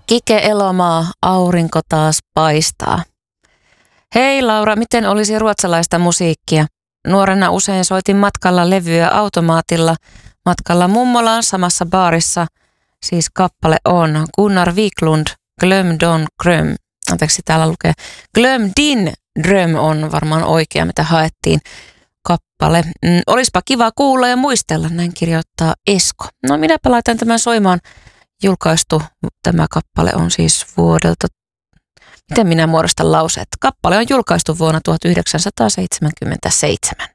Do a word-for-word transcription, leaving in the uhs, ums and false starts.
Kike Elomaa, aurinko taas paistaa. Hei Laura, miten olisi ruotsalaista musiikkia? Nuorena usein soitin matkalla levyä automaatilla. Matkalla mummolaan samassa baarissa, siis kappale on Gunnar Wiklund, Glöm don Gröm. Anteeksi, täällä lukee Glöm din dröm on varmaan oikea, mitä haettiin kappale. Mm, olispa kiva kuulla ja muistella, näin kirjoittaa Esko. No minäpä laitan tämän soimaan. Julkaistu tämä kappale on siis vuodelta, miten minä muodostan lauseet? Kappale on julkaistu vuonna tuhatyhdeksänsataaseitsemänkymmentäseitsemän.